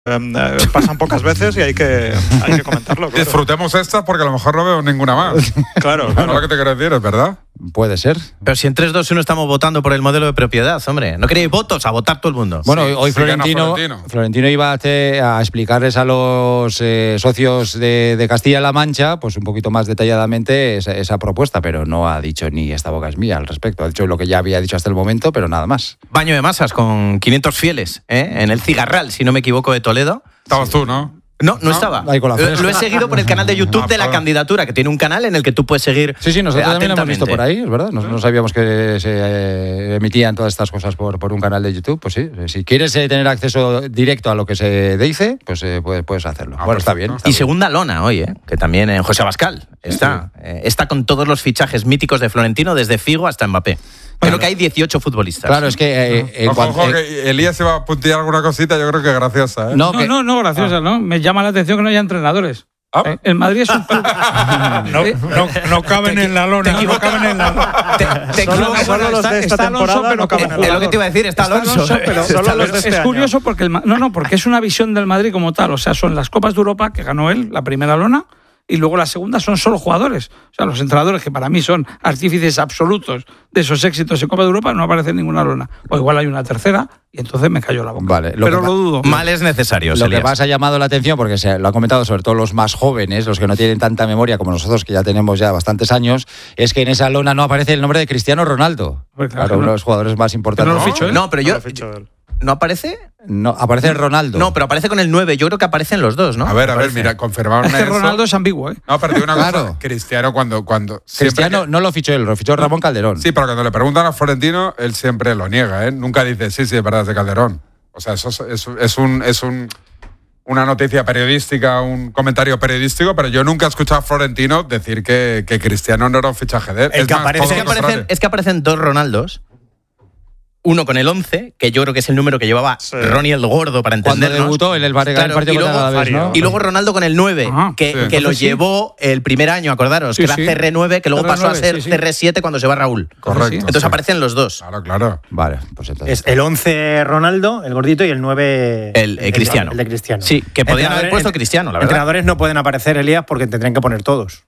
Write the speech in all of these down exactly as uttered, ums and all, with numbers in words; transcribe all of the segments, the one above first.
Eh, pasan pocas veces y hay que, hay que comentarlo. Claro. Disfrutemos estas porque a lo mejor no veo ninguna más. Claro, claro. Lo que te quiero decir, es verdad. Puede ser. Pero si en tres dos uno estamos votando por el modelo de propiedad, hombre. ¿No queréis votos? A votar todo el mundo. Bueno, Sí, hoy sí Florentino, Florentino. Florentino iba a, te, a explicarles a los eh, socios de, de Castilla-La Mancha, pues un poquito más detalladamente esa, esa propuesta, pero no ha dicho ni esta boca es mía al respecto. Ha dicho lo que ya había dicho hasta el momento, pero nada más. Baño de masas con quinientos fieles, ¿eh? En el Cigarral, si no me equivoco, de Toledo. Estabas tú, ¿no? No, no, no estaba. Ahí con la lo, lo he seguido por el canal de YouTube Ah, de la claro. candidatura, que tiene un canal en el que tú puedes seguir. Sí, sí, nosotros eh, también lo hemos visto atentamente. por ahí, es verdad. No, no sabíamos que se eh, emitían todas estas cosas por, por un canal de YouTube. Pues sí, si quieres eh, tener acceso directo a lo que se dice, pues eh, puedes, puedes hacerlo. Ah, bueno, está perfecto. bien. Está Y bien. segunda lona hoy, ¿eh? Que también en José Abascal está. Eh, está con todos los fichajes míticos de Florentino, desde Figo hasta Mbappé. Creo que hay dieciocho futbolistas. Claro, es que eh, en Ojo, cuanto- ojo, eh, que Elías se va a puntillar alguna cosita, yo creo que graciosa, ¿eh? no, No, que- no, no, graciosa, ¿no? Me llama la atención que no haya entrenadores. Ah. Eh, El Madrid es un club. No, no, no caben en la lona. No caben en la lona. Te, te Solo, equivocas. solo los de esta está Alonso, temporada pero no caben como en la Es lo que te iba a decir, está Está Alonso. Alonso, pero Solo está los de Alonso. este es año. curioso porque el, Ma- no, no, porque es una visión del Madrid como tal. O sea, son las Copas de Europa que ganó él, la primera lona, y luego la segunda son solo jugadores. O sea, los entrenadores, que para mí son artífices absolutos de esos éxitos en Copa de Europa, no aparece en ninguna lona. O igual hay una tercera, y entonces me cayó la boca. Vale, lo pero que lo pa- dudo. Mal es necesario. Lo que Elías. más ha llamado la atención, porque se lo han comentado sobre todo los más jóvenes, los que no tienen tanta memoria como nosotros, que ya tenemos ya bastantes años, es que en esa lona no aparece el nombre de Cristiano Ronaldo. Pues claro Claro, que uno no. de los jugadores más importantes. Que no lo fichó él. No, pero No yo. lo fichó él. ¿No aparece? No, aparece Ronaldo. No, pero aparece con el nueve. Yo creo que aparecen los dos, ¿no? A ver, a ver, Aparece. mira, confirmaron Es que eso. Ronaldo es ambiguo, ¿eh? No, pero digo una Claro. cosa. Cristiano cuando... cuando siempre Cristiano que- no lo fichó él, lo fichó Ramón Calderón. Sí, pero cuando le preguntan a Florentino, él siempre lo niega, ¿eh? Nunca dice, sí, sí, es verdad, es de Calderón. O sea, eso es, es, es un... Es un una noticia periodística, un comentario periodístico, pero yo nunca he escuchado a Florentino decir que, que Cristiano no era un fichaje de él. El Es que más, aparece- todo es, que lo aparecen, contrario. es que aparecen dos Ronaldos. Uno con el once, que yo creo que es el número que llevaba Sí. Ronnie el Gordo para Cuando entendernos. debutó en el, Bar- Claro, el partido y contra luego- el Alavés, ¿no? Y luego Ronaldo con el nueve, Ajá. que, Sí. que lo Entonces sí. llevó el primer año, acordaros, Sí, que era sí. C R nueve, que luego C R nueve, pasó a ser sí, sí. C R siete cuando se va Raúl. Correcto. Entonces sí. aparecen los dos. Claro, claro. Vale, pues entonces. Es el once Ronaldo, el gordito, y el nueve El, eh, Cristiano. El de Cristiano. Sí, que podían haber Entrenadores- puesto Cristiano, la verdad. Entrenadores no pueden aparecer, Elías, porque tendrían que poner todos.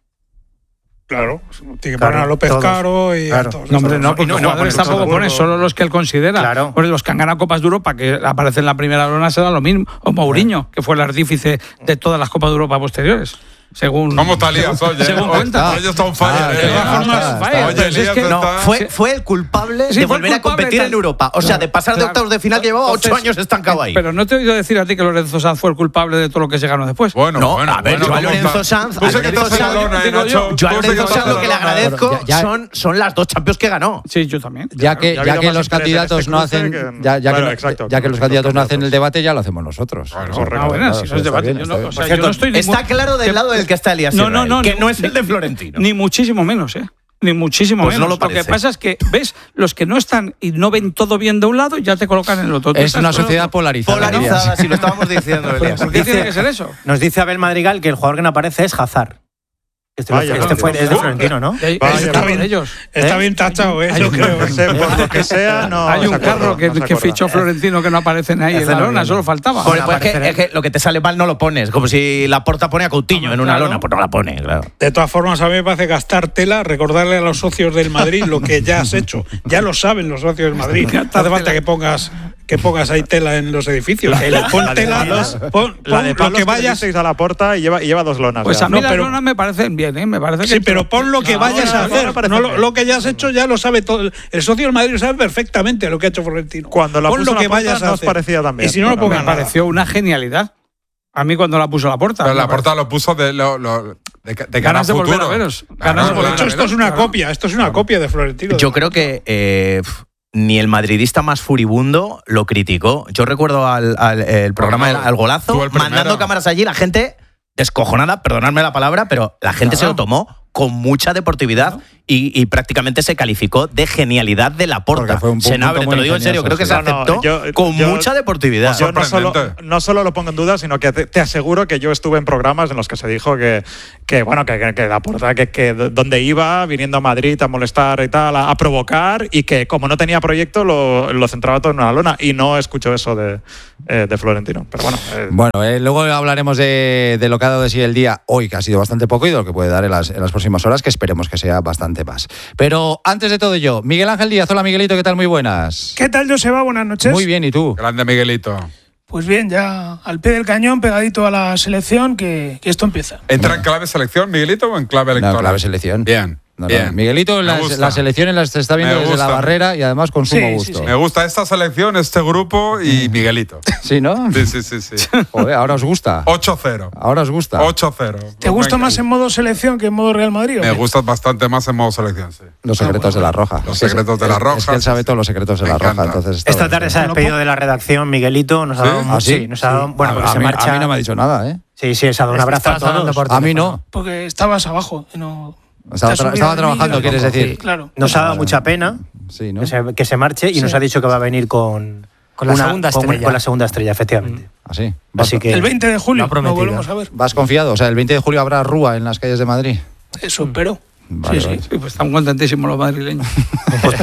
Claro, tiene que Claro, poner a López todos. Caro y Claro. a todos. No, hombre, no, Todos. porque no, los no, jugadores poner tampoco todos. pone, solo los que él considera. Claro. Pues los que han ganado Copas de Europa, que aparecen en la primera lona, será lo mismo. O Mourinho, que fue el artífice de todas las Copas de Europa posteriores. Según, ¿Cómo está Elías hoy? eh? según Hoy- cuenta. Hoy está un fire. Ah, eh. de todas formas, está, vaya, está. Oye, pero si es Elías que está... No, fue, fue el culpable Sí, de fue el volver a culpable competir tal- en Europa. O sea, de pasar de Claro. octavos de final que llevaba ocho Entonces, años estancado ahí. Pero no te he oído decir a ti que Lorenzo Sanz fue el culpable de todo lo que se ganó después. Bueno, No, bueno, a ver, bueno, yo a ¿cómo Lorenzo está? Sanz- Tú a sé que Lorenzo estás en la Sanz, lona, ¿eh, digo Nacho? yo, Yo a Tú sé que Lorenzo estás Sanz en lo que la le lona. agradezco Bueno, ya- ya- son, son las dos Champions que ganó. Sí, yo también. Ya que, Ya ha ya habido que más los interés en candidatos este no cruce hacen, que- ya, ya Claro, que, exacto, ya que con los los candidatos no hacen candidatos. el debate, ya lo hacemos nosotros. Claro, Eso, correcto. Ah, bueno, claro, si no eso es está debate. bien, Yo está no, bien. o sea, Por yo cierto, no estoy Está ningún- claro del que- lado del que está Elías No, Sierra, no, no, que no. no es el de Florentino. Ni muchísimo menos, ¿eh? Ni muchísimo Pues no menos. lo que parece. pasa es que, ¿ves? Los que no están y no ven todo bien de un lado, ya te colocan en el otro. Tú Es estás una con el sociedad otro. polarizada. Polarizada, si lo estábamos diciendo, Elías. ¿Por qué tiene que ser eso? Nos dice Abel Madrigal que el jugador que no aparece es Hazard. Este, Vaya, este no, fue, no, es de no. Florentino, ¿no? Hay, Vaya, hay un está carro bien. de ellos. Está ¿Eh? bien tachado, ¿eh? Hay Yo un- creo. No sé, por lo que sea, no. Hay no un se acuerda, carro que, no se que acuerda. fichó Florentino que no aparece ahí en Está la muy lona, bien. solo faltaba. Bueno, pues es que, aparecerá. es que lo que te sale mal no lo pones. Como si la Porta pone a Coutinho Hombre, en una claro. lona, pues no la pone, claro. De todas formas, a mí me parece gastar tela, recordarle a los socios del Madrid lo que ya has hecho. Ya lo saben los socios del Madrid. No hace falta que pongas que pongas ahí tela en los edificios. Pon la de tela, palos- pon, La pon de lo palos que que le vayas. disteis a la puerta y lleva, y lleva dos lonas. Pues ya. a mí No, las pero- lonas me parecen bien, ¿eh? Me parece Sí, que pero pon lo que No, vayas no, a no, hacer. me parece No, lo, bien. lo que ya has hecho ya lo sabe todo. El socio del Madrid lo sabe perfectamente lo que ha hecho Florentino. Cuando la Pon puso lo en que la puerta, vayas a no os hacer. parecía tan bien. Y si no, no Bueno, pongas me nada. pareció una genialidad. A mí cuando la puso a la puerta. Pero me la pareció- porta lo puso de, lo, lo- de, de cara a Ganas de volver futuro. a veros. Claro, Ganas de claro, volver De hecho, a esto es una Claro. copia. Esto es una copia de Florentino. Yo creo que eh, pf, ni el madridista más furibundo lo criticó. Yo recuerdo al, al- el programa Bueno, El- Al Golazo, tú el primero. mandando cámaras allí, la gente descojonada, perdonadme la palabra, pero la gente Claro. se lo tomó con mucha deportividad y, y prácticamente se calificó de genialidad de Laporta. Senabre, te lo digo en serio, creo que se aceptó no, no, yo, con yo, mucha deportividad. Yo no solo, no solo lo pongo en duda, sino que te, te aseguro que yo estuve en programas en los que se dijo que, que bueno, que, que, que Laporta, que, que donde iba, viniendo a Madrid a molestar y tal, a, a provocar, y que como no tenía proyecto, lo, lo centraba todo en una lona, y no escucho eso de, eh, de Florentino. Pero bueno. Eh. Bueno, eh, luego hablaremos de, de lo que ha dado de sí el día hoy, que ha sido bastante poco, y de lo que puede dar en las, en las próximas horas, que esperemos que sea bastante más. Pero antes de todo ello, Miguel Ángel Díaz. Hola, Miguelito, ¿qué tal? Muy buenas. ¿Qué tal, Joseba? Buenas noches. Muy bien, ¿y tú? Grande, Miguelito. Pues bien, ya al pie del cañón, pegadito a la selección, que, que esto empieza. ¿Entra en clave selección, Miguelito, o en clave electoral? No, clave selección. Bien. No, Bien. no. Miguelito, las, las elecciones las está viendo desde la barrera y además con sumo sí, gusto. Sí, sí. Me gusta esta selección, este grupo y Miguelito. Sí, ¿no? Sí, sí, sí. sí. Joder, ahora os gusta. ocho cero. Ahora os gusta. ocho cero. ¿Te gusta más en modo selección que en modo Real Madrid? Me gusta bastante más en modo selección, sí. Los secretos ah, bueno. de la Roja. Los secretos de la Roja. Es que él sabe todos los secretos de la Roja. Entonces esta tarde se ha despedido de la redacción Miguelito. Nos ha dado, ¿Sí? ¿Ah, sí? sí, nos ha dado, sí. bueno, a, porque a se mí, marcha. A mí no me ha dicho nada, ¿eh? Sí, sí, se ha dado un abrazo a todos. A mí no. Porque estabas abajo y no. Estaba, tra estaba trabajando, quieres decir. Sí, claro. Nos ha dado mucha pena sí, ¿no? que, se, que se marche y sí. nos ha dicho que va a venir con, con, la, una, segunda con, estrella. con la segunda estrella, efectivamente. Así. Así que el veinte de julio lo volvemos a ver. ¿Vas confiado? O sea, el veinte de julio habrá rúa en las calles de Madrid. Eso espero. Vale, sí, vale. sí, pues están contentísimos los madrileños. Pues,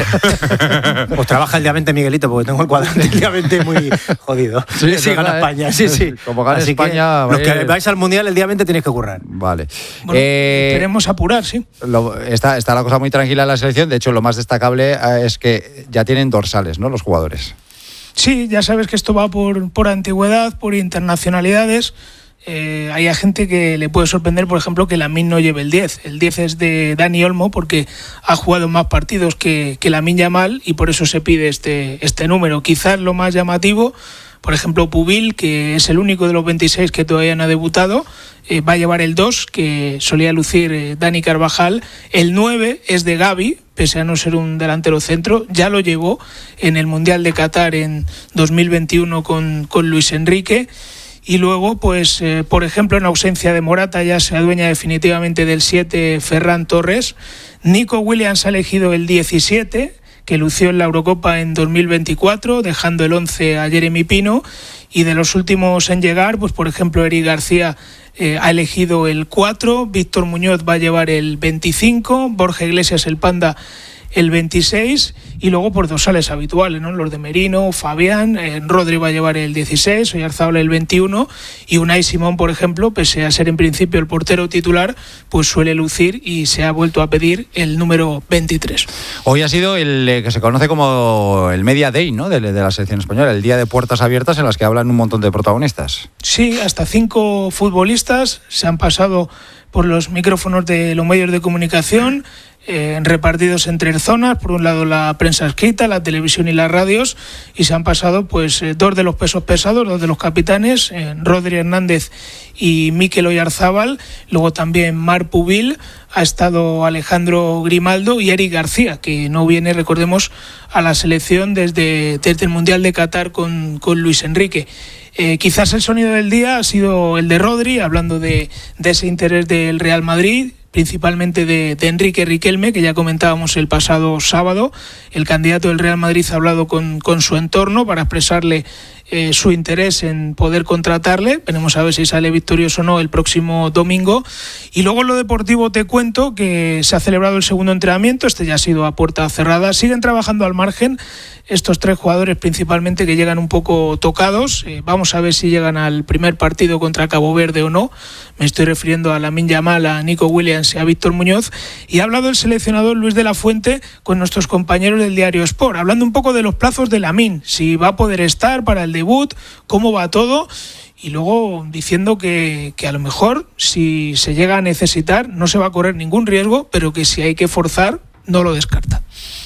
pues trabaja el día veinte, Miguelito, porque tengo el cuadrante el día veinte muy jodido. Sí, sí, gana ¿eh? España. Sí, sí. Como gana Así España. Que, los que vais al Mundial el día veinte tenéis que currar. Vale. Bueno, eh, esperemos apurar, sí. Lo, está, está la cosa muy tranquila en la selección. De hecho, lo más destacable eh, es que ya tienen dorsales, ¿no? Los jugadores. Sí, ya sabes que esto va por, por antigüedad, por internacionalidades. Eh, hay gente que le puede sorprender, por ejemplo, que Lamine no lleve el diez. El diez es de Dani Olmo porque ha jugado más partidos que, que Lamine Yamal y por eso se pide este, este número. Quizás lo más llamativo, por ejemplo, Pubil, que es el único de los veintiséis que todavía no ha debutado, eh, va a llevar el dos, que solía lucir eh, Dani Carvajal. El nueve es de Gavi, pese a no ser un delantero centro, ya lo llevó en el Mundial de Qatar en dos mil veintiuno con, con Luis Enrique. Y luego, pues, eh, por ejemplo, en ausencia de Morata ya se adueña definitivamente del siete Ferran Torres. Nico Williams ha elegido el diecisiete, que lució en la Eurocopa en dos mil veinticuatro, dejando el once a Jeremy Pino. Y de los últimos en llegar, pues por ejemplo, Eric García eh, ha elegido el cuatro, Víctor Muñoz va a llevar el veinticinco, Borja Iglesias, el Panda, el veintiséis, y luego por dorsales habituales, ¿no? Los de Merino, Fabián, eh, Rodri va a llevar el dieciséis, Oyarzabal el veintiuno, y Unai Simón, por ejemplo, pese a ser en principio el portero titular, pues suele lucir y se ha vuelto a pedir el número veintitrés. Hoy ha sido el eh, que se conoce como el Media Day, ¿no? De, de la selección española, el día de puertas abiertas en las que hablan un montón de protagonistas. Sí, hasta cinco futbolistas se han pasado por los micrófonos de los medios de comunicación, eh, repartidos entre zonas, por un lado la prensa escrita, la televisión y las radios, y se han pasado pues eh, dos de los pesos pesados, dos de los capitanes, eh, Rodri Hernández y Mikel Oyarzabal, luego también Marc Pubil, ha estado Alejandro Grimaldo y Eric García, que no viene, recordemos, a la selección desde, desde el Mundial de Qatar con, con Luis Enrique. Eh, quizás el sonido del día ha sido el de Rodri, hablando de, de ese interés del Real Madrid, principalmente de, de Enrique Riquelme, que ya comentábamos el pasado sábado. El candidato del Real Madrid ha hablado con, con su entorno para expresarle eh, su interés en poder contratarle. Veremos a ver si sale victorioso o no el próximo domingo. Y luego en lo deportivo te cuento que se ha celebrado el segundo entrenamiento, este ya ha sido a puerta cerrada. Siguen trabajando al margen estos tres jugadores principalmente que llegan un poco tocados. Eh, vamos a ver si llegan al primer partido contra Cabo Verde o no. Me estoy refiriendo a Lamine Yamal, a Nico Williams y a Víctor Muñoz. Y ha hablado el seleccionador Luis de la Fuente con nuestros compañeros del diario Sport, hablando un poco de los plazos de Lamine, si va a poder estar para el debut, cómo va todo. Y luego diciendo que, que a lo mejor si se llega a necesitar no se va a correr ningún riesgo, pero que si hay que forzar no lo descarta.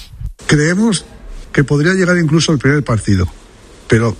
Creemos que podría llegar incluso al primer partido, pero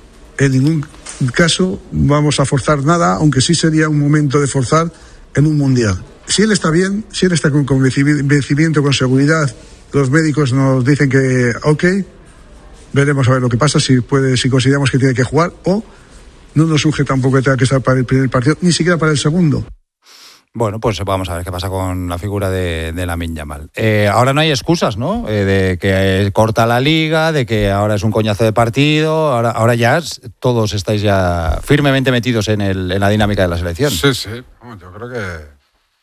en ningún caso vamos a forzar nada, aunque sí sería un momento de forzar en un mundial. Si él está bien, si él está con convencimiento, con seguridad, los médicos nos dicen que ok, veremos a ver lo que pasa, si puede, si consideramos que tiene que jugar, o no nos surge tampoco que tenga que estar para el primer partido, ni siquiera para el segundo. Bueno, pues vamos a ver qué pasa con la figura de, de Lamine Yamal. Eh, ahora no hay excusas, ¿no? Eh, de que eh, corta la liga, de que ahora es un coñazo de partido, ahora, ahora ya es, todos estáis ya firmemente metidos en, el, en la dinámica de la selección. Sí, sí, yo creo que...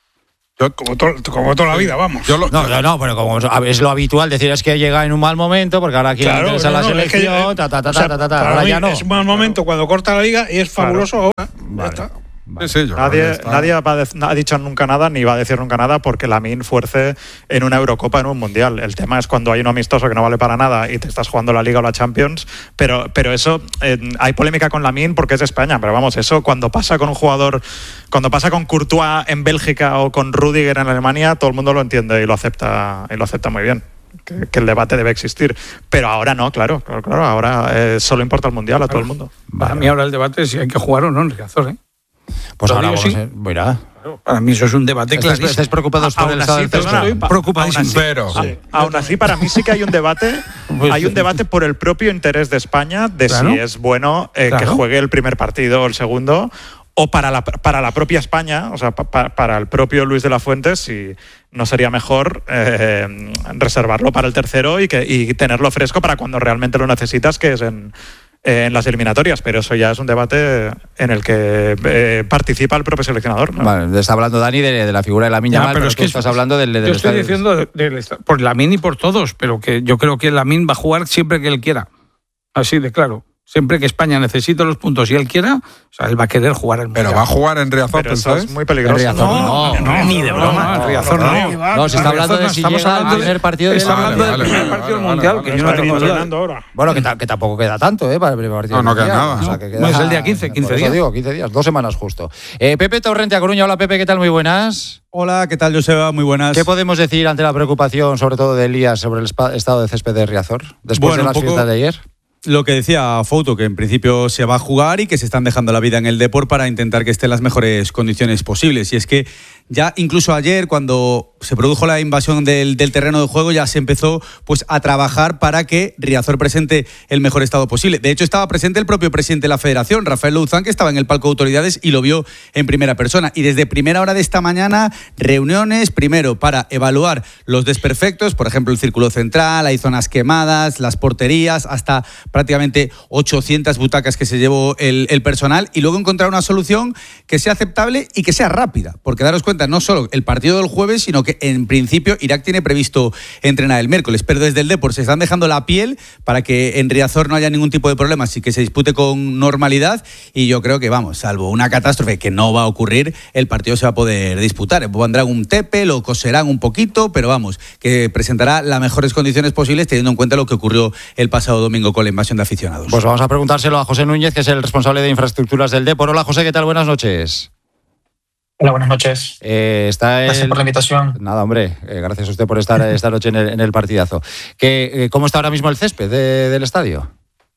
Yo, como, to, como toda la vida, vamos. Yo lo, no, no, no, pero como es lo habitual decir es que llega en un mal momento porque ahora quiere claro, meterse no, a la no, selección, es que, ta, ta, ta, o sea, ta, ta, ta, para ahora mí ya no. es un mal momento cuando corta la liga y es fabuloso claro. ahora. Vale. Ya está. Vale. Sí, sí, yo Nadie, nadie ha dicho nunca nada ni va a decir nunca nada porque Lamine fuerce en una Eurocopa, en un Mundial. El tema es cuando hay un amistoso que no vale para nada y te estás jugando la Liga o la Champions, pero, pero eso, eh, hay polémica con Lamine porque es de España, pero vamos, eso cuando pasa con un jugador, cuando pasa con Courtois en Bélgica o con Rüdiger en Alemania, todo el mundo lo entiende y lo acepta, y lo acepta muy bien. Que, que el debate debe existir, pero ahora no, claro, claro, claro ahora eh, solo importa el Mundial a todo el mundo. Para vale. mí ahora el debate es si hay que jugar o no en Riazor, ¿eh? Pues Lo ahora vamos sí. a... Mira. Para mí eso es un debate clarísimo. ¿Estáis preocupados por el estado del césped? Estoy preocupadísimo. Pero, sí. Aún así, para mí sí que hay un debate. Hay un debate por el propio interés de España de claro. si es bueno eh, claro. que juegue el primer partido o el segundo, o para la, para la propia España, o sea, pa, para el propio Luis de la Fuente, si no sería mejor eh, reservarlo para el tercero y, que, y tenerlo fresco para cuando realmente lo necesitas, que es en... en las eliminatorias, pero eso ya es un debate en el que eh, participa el propio seleccionador, ¿no? Vale, está hablando Dani de, de la figura de Lamine Yamal, pero, pero es que estás es, hablando del, del yo estoy estadio. diciendo de, de, de, por Lamine y por todos, pero que yo creo que Lamine va a jugar siempre que él quiera, así de claro. Siempre que España necesite los puntos y él quiera, o sea, él va a querer jugar el Mundial. Pero va a jugar en Riazor, pero eso es muy peligroso. Riazor, no, no, no, no, ni de broma. En Riazor no. No, no, se está hablando de si estamos llega al primer partido del Está hablando vale, del primer vale, partido del vale, Mundial, vale, que yo no tengo duda. Ahora. Bueno, que, ta, que tampoco queda tanto, ¿eh? Para el primer partido. No, no del queda mundial. nada. O sea, que queda, no es el día quince, quince días. Digo, quince días, dos semanas justo. Eh, Pepe Torrente, A Coruña. Hola, Pepe, ¿qué tal? Muy buenas. Hola, ¿qué tal, Joseba? Muy buenas. ¿Qué podemos decir ante la preocupación, sobre todo de Elías, sobre el estado de césped de Riazor, después bueno, de las fiestas de ayer? Lo que decía Fouto, que en principio se va a jugar y que se están dejando la vida en el Depor para intentar que esté en las mejores condiciones posibles. Y es que ya incluso ayer, cuando se produjo la invasión del, del terreno de juego, ya se empezó pues a trabajar para que Riazor presente el mejor estado posible. De hecho, estaba presente el propio presidente de la Federación, Rafael Louzán, que estaba en el palco de autoridades y lo vio en primera persona. Y desde primera hora de esta mañana, reuniones, primero para evaluar los desperfectos, por ejemplo, el círculo central, hay zonas quemadas, las porterías, hasta prácticamente ochocientas butacas que se llevó el, el personal, y luego encontrar una solución que sea aceptable y que sea rápida, porque daros cuenta, no solo el partido del jueves, sino que en principio Irak tiene previsto entrenar el miércoles, pero desde el Depor se están dejando la piel para que en Riazor no haya ningún tipo de problemas y que se dispute con normalidad, y yo creo que, vamos, salvo una catástrofe que no va a ocurrir, el partido se va a poder disputar. Pondrán un tepe, lo coserán un poquito, pero vamos, que presentará las mejores condiciones posibles teniendo en cuenta lo que ocurrió el pasado domingo con la invasión de aficionados. Pues vamos a preguntárselo a José Núñez, que es el responsable de infraestructuras del Depor. Hola, José, ¿qué tal? Buenas noches. Hola, buenas noches. Eh, está el... Gracias por la invitación. Nada, hombre, eh, gracias a usted por estar esta noche en el, en el partidazo. ¿Qué, eh, ¿Cómo está ahora mismo el césped de, del estadio?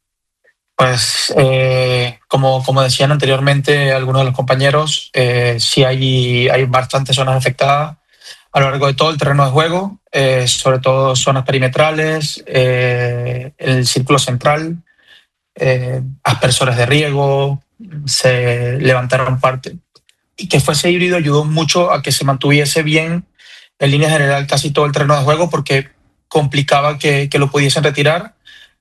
Pues, eh, como, como decían anteriormente algunos de los compañeros, eh, sí hay, hay bastantes zonas afectadas a lo largo de todo el terreno de juego, eh, sobre todo zonas perimetrales, eh, el círculo central, eh, aspersores de riego, se levantaron parte. Y que fuese híbrido ayudó mucho a que se mantuviese bien en línea general casi todo el terreno de juego, porque complicaba que, que lo pudiesen retirar,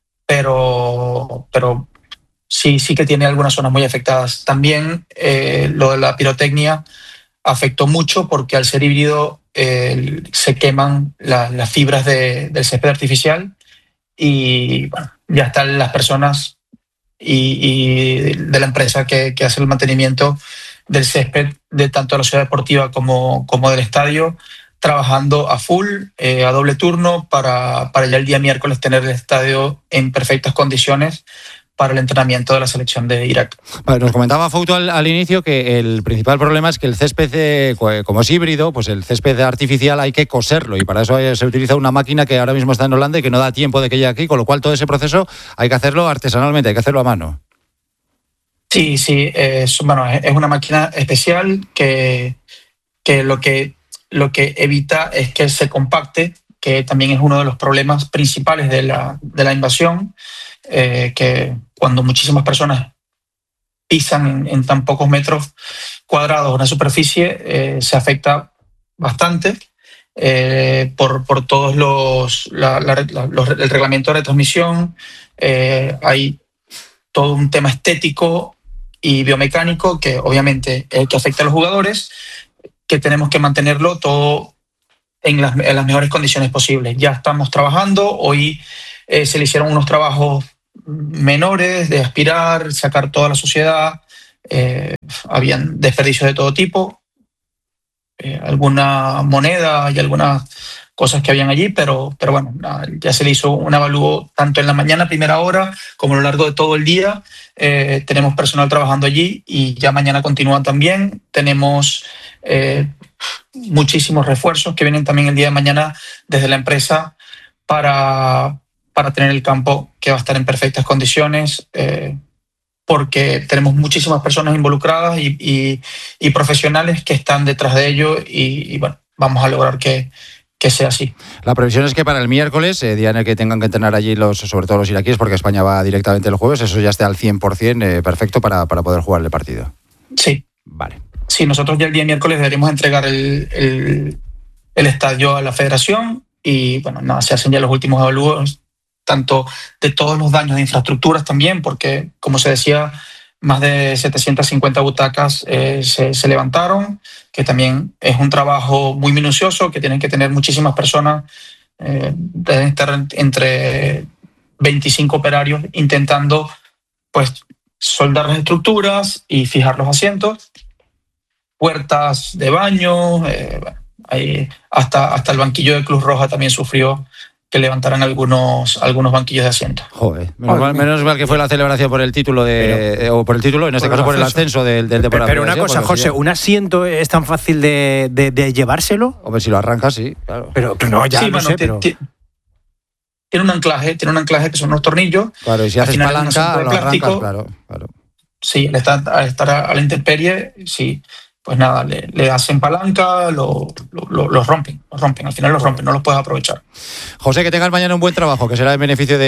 pero, pero sí, sí que tiene algunas zonas muy afectadas. También eh, lo de la pirotecnia afectó mucho porque al ser híbrido eh, se queman la, las fibras de, del césped artificial, y bueno, ya están las personas y, y de la empresa que, que hace el mantenimiento del césped de tanto de la ciudad deportiva como, como del estadio, trabajando a full, eh, a doble turno, para, para ya el día miércoles tener el estadio en perfectas condiciones para el entrenamiento de la selección de Irak. Vale, nos comentaba Fouto al, al inicio que el principal problema es que el césped, eh, como es híbrido, pues el césped artificial hay que coserlo, y para eso se utiliza una máquina que ahora mismo está en Holanda y que no da tiempo de que llegue aquí, con lo cual todo ese proceso hay que hacerlo artesanalmente, hay que hacerlo a mano. Sí, sí, es, bueno, es una máquina especial que, que, lo que lo que evita es que se compacte, que también es uno de los problemas principales de la, de la invasión, eh, que cuando muchísimas personas pisan en, en tan pocos metros, cuadrados, una superficie, eh, se afecta bastante eh, por, por todos los, la, la, los el reglamento de retransmisión. Eh, hay todo un tema estético y biomecánico que obviamente eh, que afecta a los jugadores, que tenemos que mantenerlo todo en las, en las mejores condiciones posibles. Ya estamos trabajando, hoy eh, se le hicieron unos trabajos menores de aspirar, sacar toda la suciedad, eh, habían desperdicios de todo tipo, eh, alguna moneda y algunas cosas que habían allí, pero, pero bueno, ya se le hizo un avalúo tanto en la mañana, primera hora, como a lo largo de todo el día. Eh, tenemos personal trabajando allí y ya mañana continúan también. Tenemos eh, muchísimos refuerzos que vienen también el día de mañana desde la empresa para, para tener el campo que va a estar en perfectas condiciones, eh, porque tenemos muchísimas personas involucradas y, y, y profesionales que están detrás de ello y, y bueno, vamos a lograr que que sea así. La previsión es que para el miércoles, eh, día en el que tengan que entrenar allí, los, sobre todo los iraquíes, porque España va directamente el jueves, eso ya esté al cien por ciento eh, perfecto para, para poder jugar el partido. Sí. Vale. Sí, nosotros ya el día miércoles deberíamos entregar el, el, el estadio a la federación y bueno, nada, se hacen ya los últimos evalúos, tanto de todos los daños de infraestructuras también, porque como se decía, más de setecientas cincuenta butacas eh, se, se levantaron, que también es un trabajo muy minucioso, que tienen que tener muchísimas personas, eh, deben estar entre veinticinco operarios intentando pues soldar las estructuras y fijar los asientos, puertas de baño, eh, bueno, ahí hasta, hasta el banquillo de Cruz Roja también sufrió que levantaran algunos, algunos banquillos de asiento. Joder, menos, mal, menos mal que fue la celebración por el título de pero, eh, o por el título, en este caso por el ascenso del, del Depor. Pero una cosa, José, ¿un asiento es tan fácil de, de, de llevárselo? Hombre, si lo arrancas, sí, claro. Pero no, ya sí, no bueno, sé, te, pero... te, tiene un anclaje, tiene un anclaje que son unos tornillos. Claro, y si haces palanca, lo arrancas, claro, claro. Sí, al estar, al estar a la intemperie, sí. Pues nada, le, le hacen palanca, lo, lo, lo rompen, lo rompen, al final los rompen, no los puedes aprovechar. José, que tengas mañana un buen trabajo, que será en beneficio de,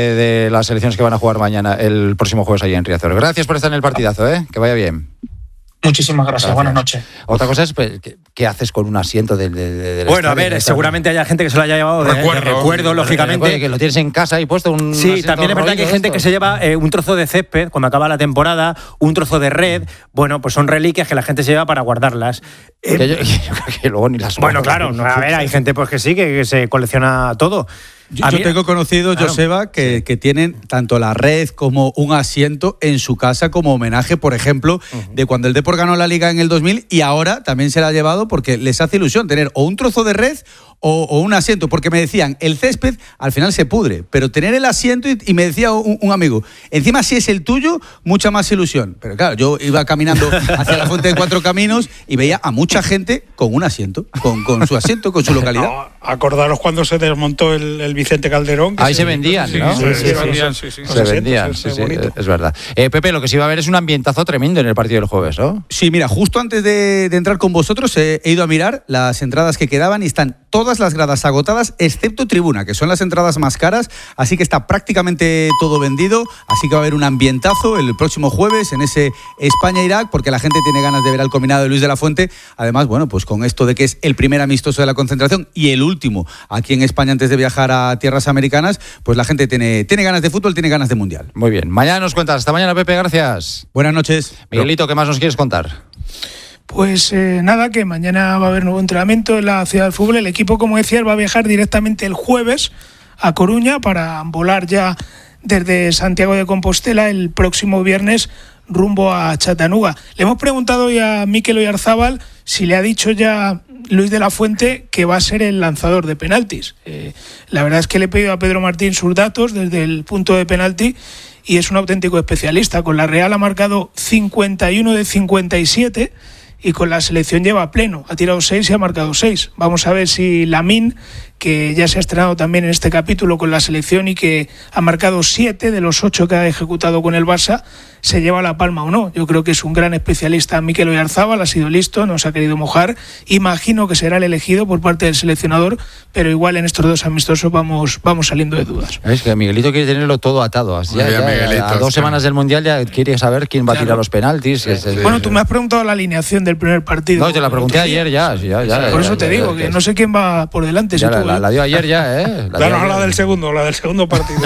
de las selecciones que van a jugar mañana, el próximo jueves allí en Riazor. Gracias por estar en el partidazo, ¿eh? Que vaya bien. Muchísimas gracias. gracias, buenas noches. Otra cosa es, pues, ¿qué, qué haces con un asiento del de, de, de Bueno, a ver, seguramente haya gente que se lo haya llevado de recuerdo, de recuerdo lógicamente. Recuerde que lo tienes en casa y puesto un Sí, también es verdad que hay gente esto. que se lleva eh, un trozo de césped cuando acaba la temporada, un trozo de red, bueno, pues son reliquias que la gente se lleva para guardarlas. Eh, que yo, que yo creo que luego ni las Bueno, claro, no, a ver, hay gente pues que sí, que, que se colecciona todo. Yo, yo tengo conocidos, claro, Joseba, que, sí. que tienen tanto la red como un asiento en su casa como homenaje, por ejemplo, uh-huh. de cuando el Depor ganó la Liga en el dos mil y ahora también se la ha llevado porque les hace ilusión tener o un trozo de red o, o un asiento, porque me decían, el césped al final se pudre, pero tener el asiento, y, y me decía un, un amigo, encima si es el tuyo, mucha más ilusión. Pero claro, yo iba caminando hacia la Fuente de Cuatro Caminos y veía a mucha gente con un asiento, con, con su asiento, con su localidad. No, acordaros cuando se desmontó el, el Vicente Calderón. Ahí se, se vendían, ¿no? Sí, sí, sí, sí, sí, sí, sí, sí, sí. Se vendían, sí, sí, es verdad. Eh, Pepe, lo que sí va a haber es un ambientazo tremendo en el partido del jueves, ¿no? Sí, mira, justo antes de, de entrar con vosotros he, he ido a mirar las entradas que quedaban y están todas las gradas agotadas, excepto tribuna, que son las entradas más caras, así que está prácticamente todo vendido, así que va a haber un ambientazo el próximo jueves en ese España-Irak, porque la gente tiene ganas de ver al combinado de Luis de la Fuente. Además, bueno, pues con esto de que es el primer amistoso de la concentración y el último aquí en España antes de viajar a tierras americanas, pues la gente tiene, tiene ganas de fútbol, tiene ganas de mundial. Muy bien, mañana nos cuentas. Hasta mañana, Pepe, gracias. Buenas noches. Miguelito, ¿qué más nos quieres contar? Pues eh, nada, que mañana va a haber nuevo entrenamiento en la Ciudad del Fútbol. El equipo, como decía, va a viajar directamente el jueves a Coruña para volar ya desde Santiago de Compostela el próximo viernes rumbo a Chattanooga. Le hemos preguntado hoy a Mikel Oyarzábal si le ha dicho ya Luis de la Fuente que va a ser el lanzador de penaltis. Eh, la verdad es que le he pedido a Pedro Martín sus datos desde el punto de penalti y es un auténtico especialista. Con la Real ha marcado cincuenta y uno de cincuenta y siete y con la selección lleva pleno. Ha tirado seis y ha marcado seis. Vamos a ver si Lamine, que ya se ha estrenado también en este capítulo con la selección y que ha marcado siete de los ocho que ha ejecutado con el Barça, se lleva la palma o no. Yo creo que es un gran especialista Mikel Oyarzabal, ha sido listo, no se ha querido mojar. Imagino que será el elegido por parte del seleccionador, pero igual en estos dos amistosos vamos, vamos saliendo de dudas. Es que Miguelito quiere tenerlo todo atado. Ya, Muy bien, ya, Miguelito, a dos sí. semanas del Mundial ya quiere saber quién va a Claro. tirar los penaltis. Sí. Es- es- Bueno, tú me has preguntado la alineación del primer partido. No, te la pregunté ayer ya. ya, ya Por ya, eso ya, te ya, digo, ya, que no sé quién va por delante. ya si la, tú, la- ¿eh? la dio ayer ya, ¿eh? La dio Danos ayer. la del segundo, la del segundo partido.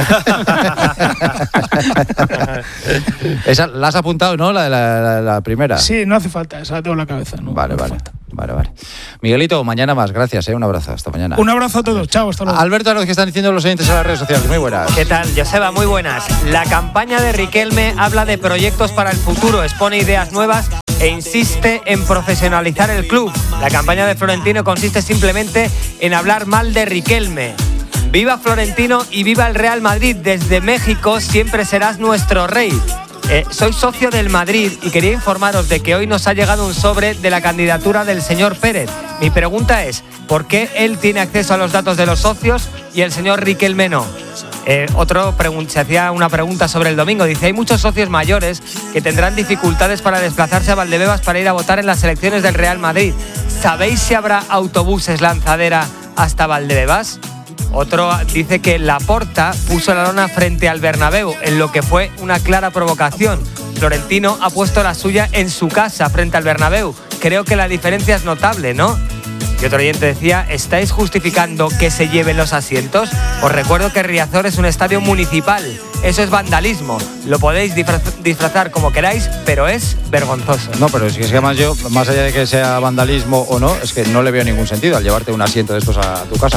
Esa, ¿la has apuntado, no? La de la, la- la primera. Sí, no hace falta, esa la tengo en la cabeza. No, Vale, no hace vale. falta. Vale, vale. Miguelito, mañana más. Gracias, ¿eh? Un abrazo. Hasta mañana. Un abrazo a todos. Chao, hasta luego. Alberto, a los que están diciendo los oyentes en las redes sociales. Muy buenas. ¿Qué tal, Joseba? Muy buenas. La campaña de Riquelme habla de proyectos para el futuro, expone ideas nuevas e insiste en profesionalizar el club. La campaña de Florentino consiste simplemente en hablar mal de Riquelme. Viva Florentino y viva el Real Madrid. Desde México siempre serás nuestro rey. Eh, soy socio del Madrid y quería informaros de que hoy nos ha llegado un sobre de la candidatura del señor Pérez. Mi pregunta es, ¿por qué él tiene acceso a los datos de los socios y el señor Riquelme no? Eh, otro pregun- se hacía una pregunta sobre el domingo. Dice, hay muchos socios mayores que tendrán dificultades para desplazarse a Valdebebas para ir a votar en las elecciones del Real Madrid. ¿Sabéis si habrá autobuses lanzadera hasta Valdebebas? Otro dice que Laporta puso la lona frente al Bernabéu, en lo que fue una clara provocación. Florentino ha puesto la suya en su casa frente al Bernabéu. Creo que la diferencia es notable, ¿no? Y otro oyente decía, ¿estáis justificando que se lleven los asientos? Os recuerdo que Riazor es un estadio municipal. Eso es vandalismo. Lo podéis disfraz- disfrazar como queráis, pero es vergonzoso. No, pero es que, es que además yo, más allá de que sea vandalismo o no, es que no le veo ningún sentido al llevarte un asiento de estos a tu casa.